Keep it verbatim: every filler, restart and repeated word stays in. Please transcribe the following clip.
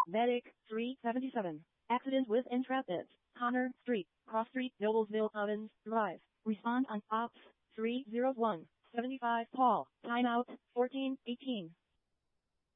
Medic, three seventy-seven. Accident with Intrepid. Connor Street, Cross Street, Noblesville, Owens Drive. Respond on Ops three oh one, seventy-five Paul. Timeout, fourteen eighteen.